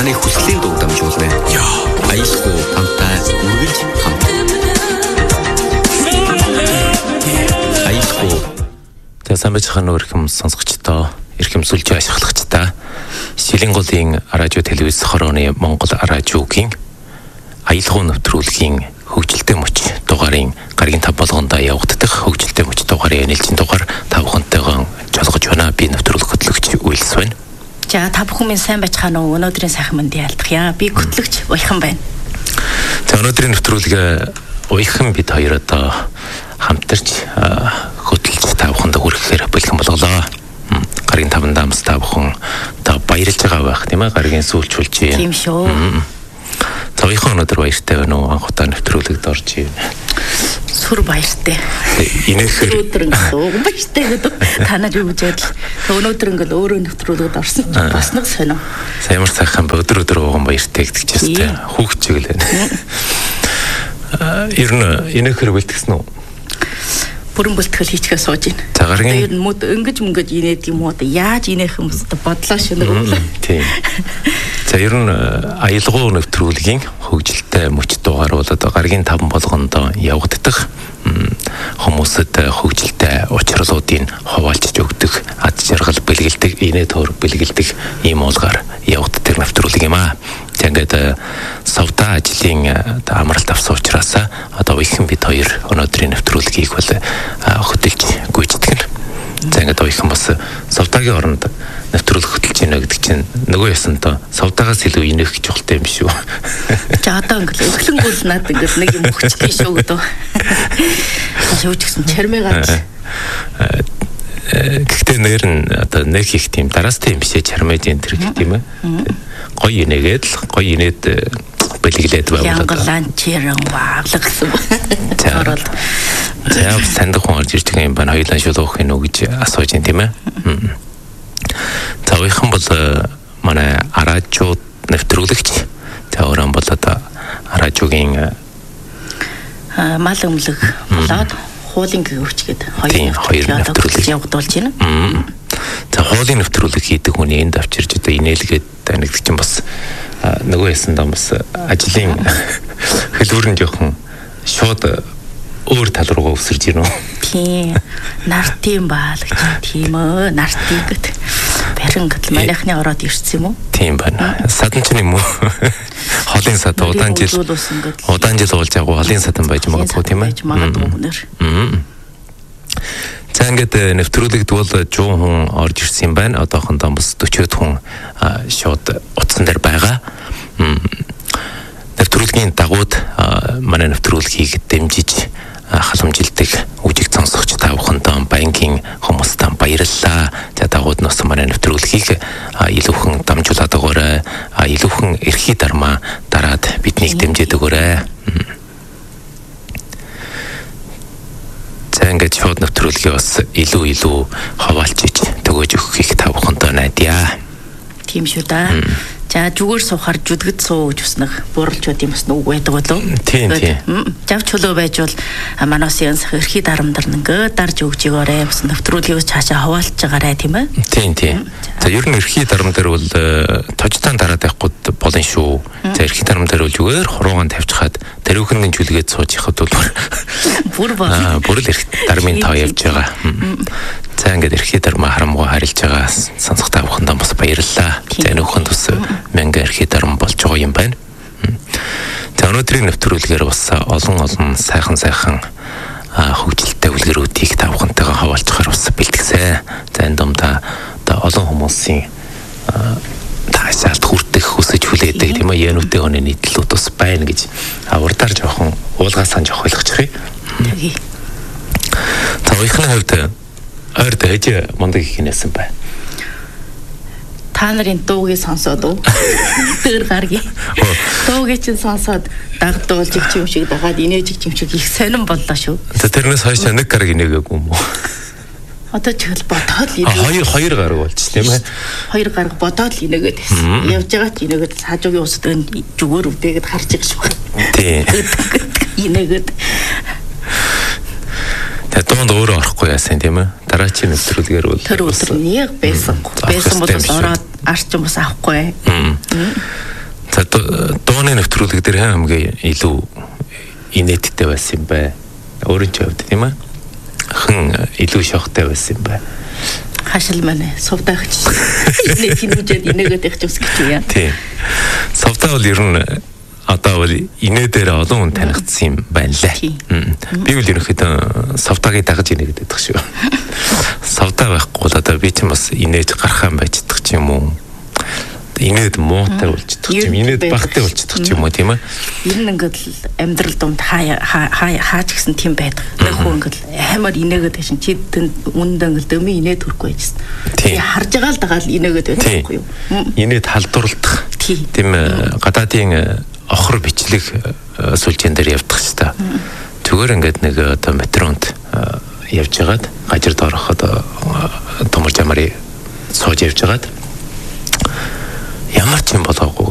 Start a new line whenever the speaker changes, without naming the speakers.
Таны хүслийн дуу дамжуулна. Аяшгүй хамтаа үргэлж хамт. Аяшгүй.
За сайн байцгаана уу ирхэм сонсогчдоо, ирхэм сүлжээ ашиглагчдаа. Шилэнголын радио телевиз хорооны Монгол радиогийн аялал нэвтрүүлгийн хөгжилтэй мөч дугаарын гаргийн тав болгондоо явагдах хөгжилтэй мөч дугаарын нэлжин дугаар та бүхэнтэйгэн жолгож байна. Би нэвтрүүлэг хөтлөгч Уйлс байна.
За та бүхэн минь сайн байцгаана уу? Өнөөдрийн сайхан мэндийг ялдахъя. Би хөтлөгч Уяхан байна.
За өнөөдрийн нэвтрүүлэг Уяхан бид хоёр одоо хамтарч хөтлөж та бүхэнд хүрэхээр бэлхэн болголоо. Гаргийн таван дамс та бүхэн одоо баярлж байгаа байх тийм ээ. Гаргийн сүүлчүүлж
Тийм шүү.
За Уяхан өнөөдөр баяртай байна уу? Анх удаа нэвтрүүлэгт орж ийн.
Сүр баяртай.
Инээхээр
Өнөөдөр ингэ баяртай гэдэг та нар юу гэж бодол. Өнөөдөр ингэ өөрөө нэвтрүүлэгт орсон ч бас нэг сонио.
За ямар сайхан өдөр ууган баяртай гэдэг ч гэсэн хүүхд чиг л байна. Ер нь инээхээр бэлтгэсэн үү?
Бүрэн бэлтгэл хийчихээ сууж байна.
За гаргийн
ер нь мод ингэж инээд юм уу? Яаж инеэх юм бэ? Бодлоо шөнө.
Тийм. За ер нь аялал нэвтрүүлгийн хөгжилтэй мөч дугаар бол одоо гаргийн таван болгондоо явагдах хүмүүсэд хөгжилтэй учрлуудыг хуваалцж өгдөг, ад жаргал бэлгэлдэг, инээ төр бэлгэлдэг ийм уулгаар явагддаг нэвтрүүлэг юм аа. За ингээд савда ажлын амралт авсан учраас одоо Уяхан бид хоёр өнөөдрийн нэвтрүүлгийг бол хөтөлж гүйцэтгэн. За ингээд Уяхан бас савдагийн оронд нэвтрүүлэг хөтөлж гинэ гэдэг чинь нөгөө ясантаа савдагаас илүү инех гэж болтой юм шүү.
За одоо ингээд өглөнгүүл над ингээд нэг юм өгчтэй шүү гэдэг. Шүүжсэн чармыгаа.
Гэхдээ нэр нь одоо нэг их тийм дараастай юм бишээ чармайд энэ төр гэх тийм ээ. Гоё инээгээд л гоё инээд бэлгэлээд байвал
Янгалан чирэн вааглах гэсэн. За
за сандах хүн орж ирж байгаа юм байна. Хоёулаа шулуух юм уу гэж асууж байна тийм ээ. За Уяхан бол манай радио нэвтрүүлэгч. За өөрөө бол одоо радиогийн
мал өмлөг болоод хуулын гэрвч гэдэг
хоёр нэвтрүүлэг
явагдуулж байна.
За хуулийн нэвтрүүлэг хийдэг хүний энд авчирж одоо инээлгээд танигд чинь бас нөгөө ясандаа бас ажлын хэлбэр нь жоохон шууд өөр тал руугаа өсөрж ирнэ.
Тийм. Нартын баалагч тийм ээ. Нартын гэдэг. Барин гэдэл манайхны ороод ирсэн юм уу?
Тийм байна. Садан ч юм уу? Холын сад удаан жил уулж агуу холын садан байж магадгүй тийм ээ. За ингээд нэвтрүүлэгд бол 100 хүн орж ирсэн юм байна. Одоохондоо бас 40 хүн шууд утсан дээр байгаа. Нэвтрүүлгийн дагууд манай нэвтрүүлгийг дэмжиж халамжилдаг үжиг сонсогч та бүхэндээ банкийн хүмүүстээ баярлалаа. За дагууд нь бас манай нэвтрүүлгийг илүүхэн дамжуулаад өгөөрэй. Илүүхэн эрхий дармаа дараад биднийг дэмжиж өгөөрэй. За ингээд шууд нэвтрүүлгээ бас илүү хаваалчиж төгөөж өгөхийг та бүхэндээ найдаа.
Тийм шүү да. За зүгээр суухаар жүдгэд суу гэж уснах бууралчуд юм бас нүг байдаг болов.
Тийм.
Жав чөлөө байж бол манайсын эрхий дарамдар ингээд дарж өгч өгөөрэй. Бас нэвтрүүлгээс цаашаа хаваалж байгаарай тийм ээ.
Тийм. За ер нь эрхий дарамдар бол тожтон дараад явахгүй болно шүү. За эрхий дарамдар бол зүгээр хуруугаан тавьчихад тарихын жүлгээд сууж яхад бол
бүр
л эрхий дармын тоо явж байгаа. За ингээд эрхий дармаа харамгүй харилж байгаа сонсох та бүхэндээ бас баярлалаа. За нөхөнд бас мянга эрхий дарам болж байгаа юм байна. За өнөөдрийн нэвтрүүлгээр бас олон сайхан хөгжилтэй үлгэрүүдийг та бүхэнтэйгээ хаваалцахаар бас бэлтгэсэн. За энэ дундаа одоо олон хүмүүсийн таашаалт хүртэх хүсэж хүлээдэг тийм ээ януутай хүний нийтлүүд бас байна гэж урдаар жоохон уулгаасаа жоох ойлгочих юм. За Уяханы хувьд ойр дэж мундаг их нээсэн бай.
Та нарын дуугийг сонсоод уу? Тэр гаргийн. Дуугийг чинь сонсоод дагдуулж юм шиг дагаад инээж юм шиг их сонирн боллоо шүү.
Тэрнээс хойш нэг гараг инээгээгүй юм уу?
Одоо ч хэл бодоод инээ.
Хоёр гараг болж тийм ээ.
Хоёр гараг бодоод л инээгээд байсан. Явж байгаа ч инээгээд хажуугийн усад зүгээр өвдөөгээд харж байгаа шүү.
Тийм.
Инээгээд.
Тэгээд доонд өөрөө орохгүй яасан тийм ээ. Дараачийн нэвтрүүлгээр бол
тэр өдөр нэг байсан. Байсан бол ороод арч юм бас авахгүй.
онлайн нэвтрүүлэг дээр хамгийн илүү инээдтэй байсан юм бай. Өөрөөр хэлбэл тийм ээ. Хэн илүү шоктой байсан юм бай.
Хашил манай сувдаагч. Инээд хинүүжээд инээгээд их ч үсгэж юм.
Тийм. Сувдаа бол ер нь одоо бол инээдээр олон хүн танигдсан юм байна лээ. Би бол ерөнхийдөө сувдаагийн дагаж инээгээд байдаг шүү. Сувдаа байхгүй бол одоо би ч бас инээж гарахаан байж чадах ч юм уу. Инээд муутай болж чадах юм. Инээд багтай болж чадах юм уу тийм ээ.
Ер нь ингээд амьдрал донд хаач гэсэн тийм байдаг. Нөхөө ингээд амар инээгээд байсан. Чи үнэндээ ингээд дөмийн инээд төрөхгүй байжсэн.
Тийм.
Харж байгаа л дагаад инээгээд байхгүй юу?
Инээд халдварлах. Тийм гадаадын охор бичлэг сүлжээн дээр явдаг ч та. Зүгээр ингээд нэг одоо метронд явж байгаад гажирд ороход томор жамари сууж явж байгаад ямар ч юм болоогүй